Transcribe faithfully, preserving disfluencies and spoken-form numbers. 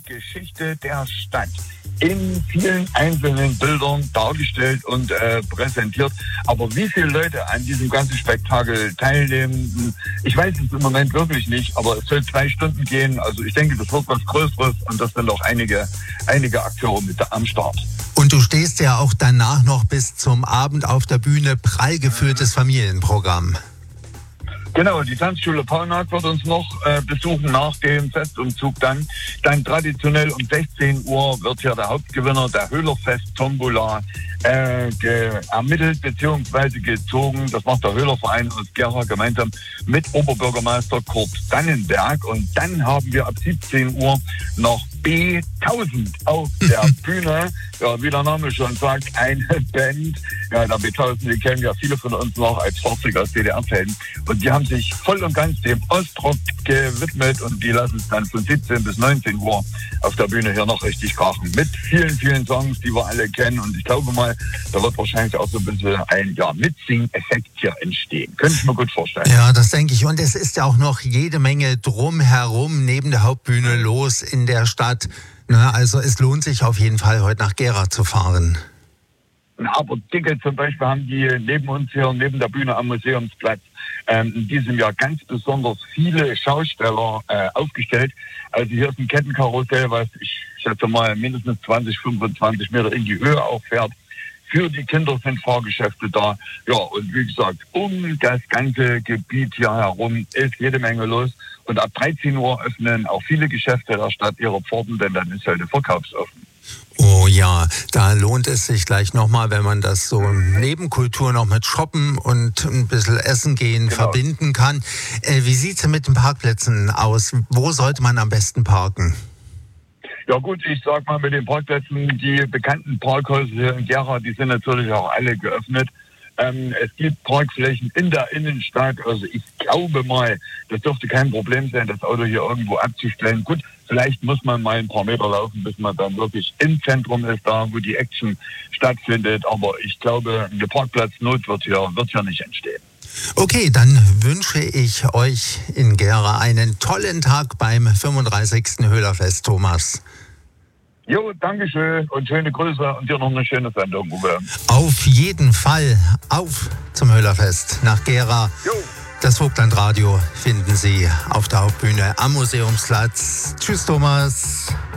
Geschichte der Stadt in vielen einzelnen Bildern dargestellt und äh, präsentiert. Aber wie viele Leute an diesem ganzen Spektakel teilnehmen, ich weiß es im Moment wirklich nicht, aber es soll zwei Stunden gehen. Also ich denke, das wird was Größeres und das sind auch einige, einige Akteure mit am Start. Und du stehst ja auch danach noch bis zum Abend auf der Bühne, prall gefülltes Familienprogramm. Genau, die Tanzschule Paunack wird uns noch äh, besuchen nach dem Festumzug dann. Dann traditionell um sechzehn Uhr wird hier der Hauptgewinner der Höhlerfest Tombola äh, ermittelt bzw. gezogen. Das macht der Höhlerverein aus Gera gemeinsam mit Oberbürgermeister Kurt Dannenberg. Und dann haben wir ab siebzehn Uhr noch B tausend auf der Bühne. Ja, wie der Name schon sagt, eine Band. Ja, der B tausend, die kennen ja viele von uns noch als Fahrzeug aus D D R-Zeiten. Und die haben sich voll und ganz dem Ostrock gewidmet und die lassen es dann von siebzehn bis neunzehn Uhr auf der Bühne hier noch richtig krachen. Mit vielen, vielen Songs, die wir alle kennen. Und ich glaube mal, da wird wahrscheinlich auch so ein bisschen ein ja, Mitsing-Effekt hier entstehen. Könnte ich mir gut vorstellen. Ja, das denke ich. Und es ist ja auch noch jede Menge drumherum neben der Hauptbühne los in der Stadt. Na, also es lohnt sich auf jeden Fall, heute nach Gera zu fahren. Aber Dicke zum Beispiel haben die neben uns hier, neben der Bühne am Museumsplatz, ähm, in diesem Jahr ganz besonders viele Schausteller äh, aufgestellt. Also hier ist ein Kettenkarussell, was ich schätze mal mindestens zwanzig, fünfundzwanzig Meter in die Höhe auch fährt. Für die Kinder sind Fahrgeschäfte da. Ja, und wie gesagt, um das ganze Gebiet hier herum ist jede Menge los. Und ab dreizehn Uhr öffnen auch viele Geschäfte der Stadt ihre Pforten, denn dann ist heute verkaufsoffen. Oh ja, da lohnt es sich gleich nochmal, wenn man das so Nebenkultur noch mit Shoppen und ein bisschen Essen gehen genau verbinden kann. Äh, wie sieht es denn mit den Parkplätzen aus? Wo sollte man am besten parken? Ja gut, ich sag mal mit den Parkplätzen, die bekannten Parkhäuser hier in Gera, die sind natürlich auch alle geöffnet. Ähm, es gibt Parkflächen in der Innenstadt, also ich glaube mal, das dürfte kein Problem sein, das Auto hier irgendwo abzustellen. Gut, vielleicht muss man mal ein paar Meter laufen, bis man dann wirklich im Zentrum ist, da wo die Action stattfindet. Aber ich glaube, eine Parkplatznot wird hier, wird hier nicht entstehen. Okay, dann wünsche ich euch in Gera einen tollen Tag beim fünfunddreißigsten Höhlerfest, Thomas. Jo, dankeschön und schöne Grüße und dir noch eine schöne Sendung, Uwe. Auf jeden Fall auf zum Höhlerfest nach Gera. Jo. Das Vogtlandradio finden Sie auf der Hauptbühne am Museumsplatz. Tschüss, Thomas.